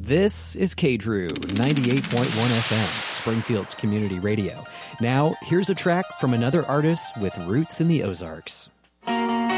This is KDRU 98.1 FM, Springfield's community radio. Now, here's a track from another artist with roots in the Ozarks.